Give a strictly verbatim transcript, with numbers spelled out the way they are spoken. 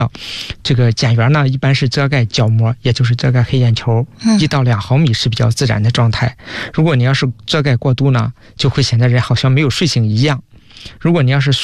这个睑缘呢，一般是遮盖角膜，也就是遮盖黑眼球，一到两毫米是比较自然的状态。如果你要是遮盖过度呢，就会显得人好像没有睡醒一样。如果你要是